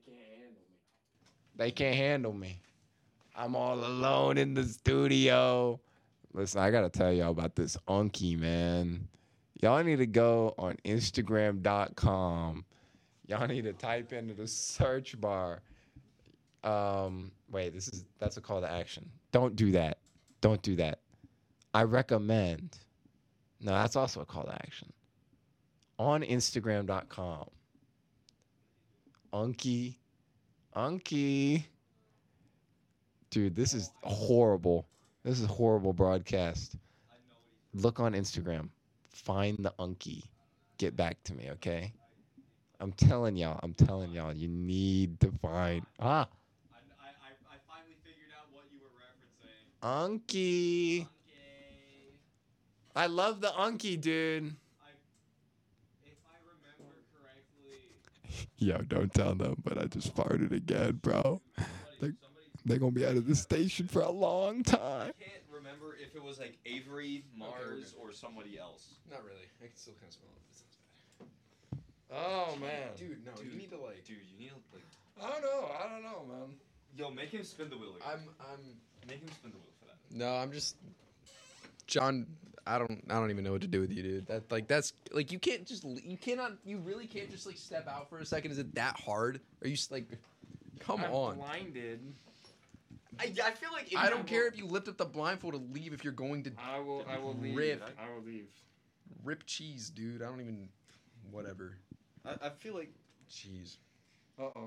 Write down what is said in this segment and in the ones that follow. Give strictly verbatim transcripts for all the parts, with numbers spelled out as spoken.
can't handle me. They can't handle me. I'm all alone in the studio. Listen, I gotta tell y'all about this Unky, man. Y'all need to go on Instagram dot com. Y'all need to type into the search bar. Um, wait, this is that's a call to action. Don't do that. Don't do that. I recommend. No, that's also a call to action. On Instagram dot com. Unky. Unky. Dude, this is horrible. This is a horrible broadcast. Look on Instagram. Find the Unky. Get back to me, okay? I'm telling y'all. I'm telling y'all. You need to find. Ah. I, I, I finally figured out what you were referencing. Unky. Okay. I love the Unky, dude. I, if I remember correctly. Yo, don't tell them, but I just farted again, bro. They, they're going to be out of the station for a long I time. can't remember if it was like Avery, Mars, or somebody else. Not really. I can still kind of smell it. But it sounds bad. Oh, man. Dude, no, Dude. you need to like. Dude, you need to like. I don't know. I don't know, man. Yo, make him spin the wheel again. I'm, I'm. Make him spin the wheel for that. No, I'm just. John, I don't, I don't even know what to do with you, dude. That like, that's like, you can't just, you cannot, you really can't just like step out for a second. Is it that hard? Are you just like, come I'm on? blinded. I, I feel like if I you don't will- care if you lift up the blindfold to leave if you're going to I will. I will leave. Rip. I will leave. rip cheese, dude. I don't even, whatever. I, I feel like. Cheese. Uh oh.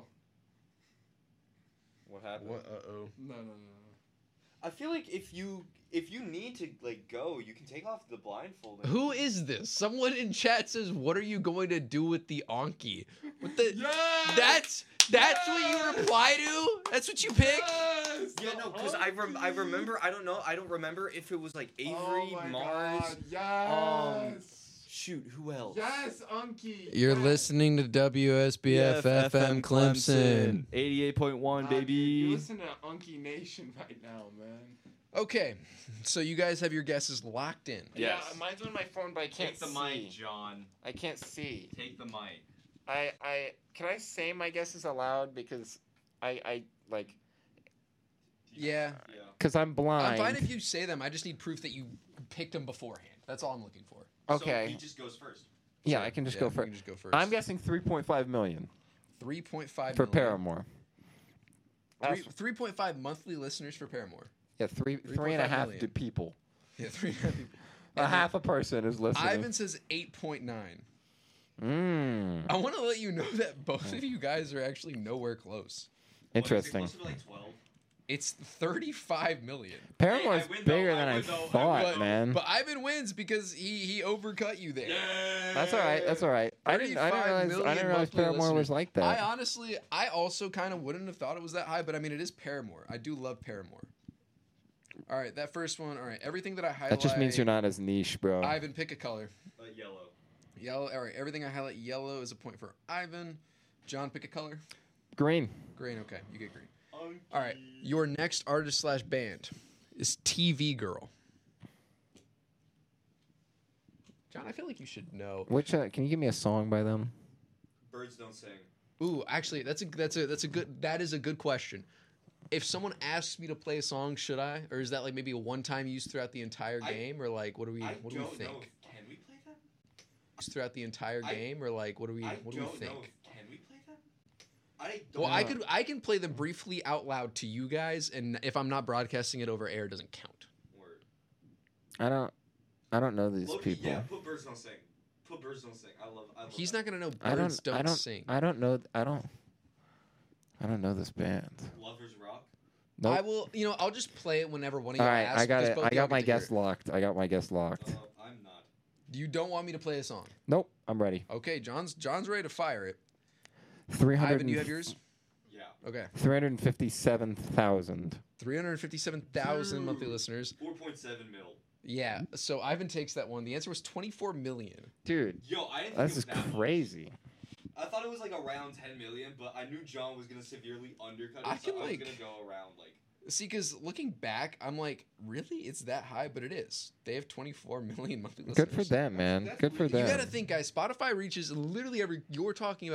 What happened? What? Uh oh. No, no, no, I feel like if you if you need to like go, you can take off the blindfold. and- Who is this? Someone in chat says, "What are you going to do with the Anki?" What the? Yes! That's that's what you reply to. That's what you pick. Yes! Yeah, no, because I rem- I remember I don't know I don't remember if it was like Avery, Oh my Mars. God, yes! um, Shoot, who else? yes, Unky! You're yes. listening to W S B F F M Clemson. eighty-eight point one, Nah, dude, baby. You listen to Unky Nation right now, man. Okay, so you guys have your guesses locked in. Yes. Yeah, mine's on my phone, but I can't Take the see. mic, John. I can't see. Take the mic. I, I, can I say my guesses aloud because I, I like, Yeah. Yeah. because I'm blind. I'm fine if you say them. I just need proof that you picked them beforehand. That's all I'm looking for. Okay. So he just goes first. Yeah, I can just Yeah, go you first. can just go first. I'm guessing three point five million three point five for million. Paramore. Three, That's- three point five monthly listeners for Paramore. Yeah, three, three and a 3.5 half million. d- people. Yeah, three and a half people. A And half a person is listening. Ivan says eight point nine. Mmm. I want to let you know that both of you guys are actually nowhere close. Interesting. What, is it supposed to be like twelve? It's thirty-five million. Paramore's Hey, I win, bigger though. than I I, win, though. I thought, win. man. But Ivan wins because he he overcut you there. That's all right. That's all right. I didn't. I didn't thirty-five realize. I million didn't realize monthly Paramore was listeners. like that. I honestly, I also kind of wouldn't have thought it was that high, but I mean, it is Paramore. I do love Paramore. All right, that first one. All right, everything that I highlight. that just means you're not as niche, bro. Ivan, pick a color. Uh, yellow. Yellow. All right, everything I highlight yellow is a point for Ivan. John, pick a color. Green. Green. Okay, you get green. All right, your next artist slash band is T V Girl. John, I feel like you should know. Which? Uh, can you give me a song by them? Birds don't sing. Ooh, actually, that's a that's a that's a good that is a good question. If someone asks me to play a song, should I, or is that like maybe a one-time use throughout the entire I- game, or like what do we I what do we don't think? know. If, can we play that? Throughout the entire I- game, or like what do we I what do don't we think? know. If, can we play that? I don't. Well, I know. could I can play them briefly out loud to you guys, and if I'm not broadcasting it over air, it doesn't count. Word. I don't. I don't know these Loki, people. yeah, put birds don't sing. Put birds don't sing. I love. I love He's that. not gonna know I birds don't. don't, I don't. sing. I don't know. I don't. I don't know this band. Lovers rock. Nope. I will, you know, I'll just play it whenever one of All y'all right, asks. I got because it. both I of y'all got my get to hear guess it. locked. I got my guess locked. Uh, I'm not. You don't want me to play a song. Nope, I'm ready. Okay, John's John's ready to fire it. Three Ivan, hundred. do you have yours? Yeah. Okay. Three hundred fifty-seven thousand. three hundred fifty-seven thousand monthly listeners. Four point seven mil. Yeah. So Ivan takes that one. The answer was twenty-four million. Dude, Yo, I didn't. that's think just it was that crazy. Much. I thought it was like around ten million, but I knew John was gonna severely undercut it. I so feel I was like- gonna go around like. See, because looking back, I'm like, really? It's that high? But it is. They have twenty-four million monthly listeners. Good for them, man. That's Good for really- them. You got to think, guys. Spotify reaches literally every. You're talking about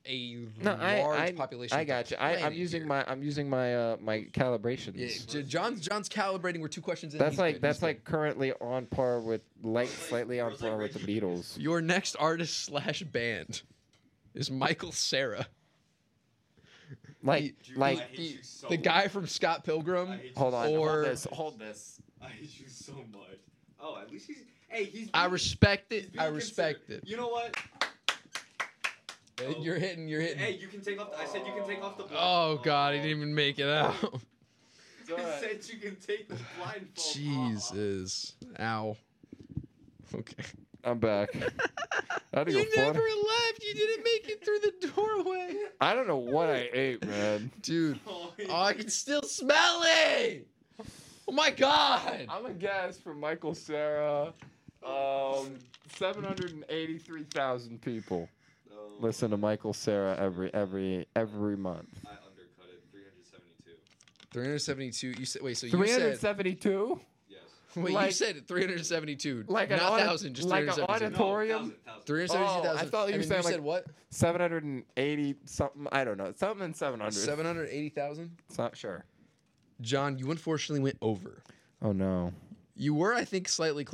a No, I, large I, population. I of got the you. I, I'm planet using here. my, I'm using my, uh, my calibrations. Yeah, J- John's John's calibrating. We're two questions in. That's He's like good, that's he's good. like currently on par with, like slightly on Girls like par with the Reggie Beatles. Your next artist slash band is Michael Sarah, Like, Dude, like, I hate you so the much. guy from Scott Pilgrim. I hate you hold on, Or- hold this, hold this. I hate you so much. Oh, at least he's. Hey, he's. I being- respect he's it. being I respect considerate. it. You know what? Oh. You're hitting. You're hitting. Hey, you can take off. The, I said you can take off the. Blind. Oh God, he didn't even make it out. I said you can take the blindfold off. Jesus. Ow. Okay. I'm back. How do You you never afford? left. You didn't make it through the doorway. I don't know what I ate, man. Dude. Oh, Oh, I can still smell it. Oh my God. I'm a guess for Michael Sarah. Um, seven hundred eighty-three thousand people no. listen to Michael Sarah every every every month. I undercut it. three hundred seventy-two. three hundred seventy-two. You said wait. So you Three hundred said seventy-two, Yes. wait. you like- said three hundred seventy-two. like an not audit- thousand. Just like an three hundred seventy-two. auditorium. No, thousand, thousand. Three hundred seventy-two Oh, I thousand. thought you were and saying, you like- said what? seven hundred eighty something. I don't know. Something in seven hundred. Seven hundred eighty thousand. It's not sure. John, you unfortunately went over. Oh no. You were, I think, slightly